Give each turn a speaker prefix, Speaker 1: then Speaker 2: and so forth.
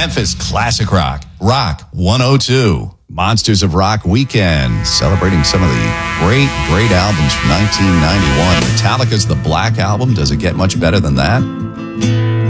Speaker 1: Memphis Classic Rock, Rock 102. Monsters of Rock Weekend, celebrating some of the great albums from 1991. Metallica's The Black Album. Does it get much better than that?